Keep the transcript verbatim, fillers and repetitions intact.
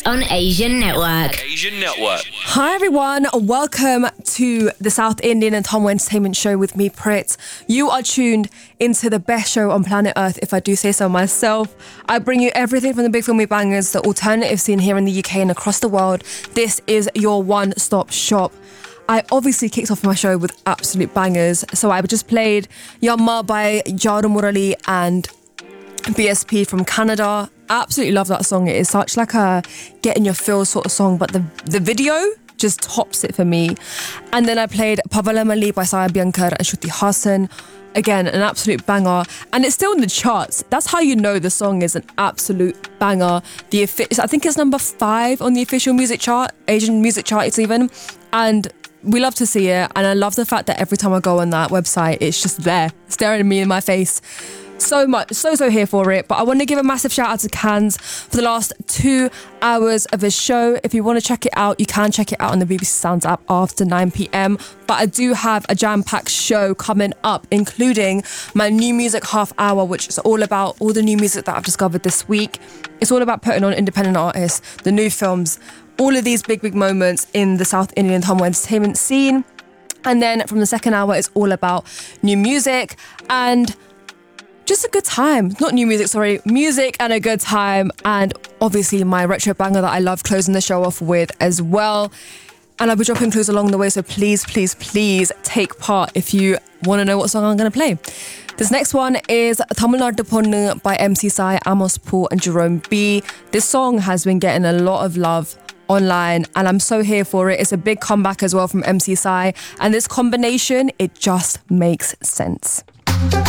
Mix on Asian Network. Asian Network. Hi everyone, welcome to the South Indian and Tomo Entertainment Show with me, Prit. You are tuned into the best show on planet Earth, if I do say so myself. I bring you everything from the big filmy bangers, the alternative scene here in the U K and across the world. This is your one-stop shop. I obviously kicked off my show with absolute bangers, so I just played Yamma by Jaru Murali and B S P from Canada. Absolutely love that song. It is such like a get in your feel sort of song, but the the video just tops it for me. And then I played Pavala Mali by Saya Biankar and Shruti Hassan. Again, an absolute banger, and it's still in the charts. That's how you know the song is an absolute banger. The I think it's number five on the official music chart, Asian music chart it's even, and we love to see it. And I love the fact that every time I go on that website, it's just there, staring me in my face. So much, so, so here for it. But I want to give a massive shout out to Cans for the last two hours of his show. If you want to check it out, you can check it out on the B B C Sounds app after nine p.m. But I do have a jam-packed show coming up, including my new music half hour, which is all about all the new music that I've discovered this week. It's all about putting on independent artists, the new films, all of these big, big moments in the South Indian Tomo entertainment scene. And then from the second hour, it's all about new music and just a good time. Not new music, sorry. Music and a good time. And obviously my retro banger that I love closing the show off with as well. And I'll be dropping clues along the way. So please, please, please take part if you want to know what song I'm going to play. This next one is Tamil Nadu Ponnu by M C Sai, Amos Poo and Jerome B. This song has been getting a lot of love online and I'm so here for it. It's a big comeback as well from M C Sai. And this combination, it just makes sense.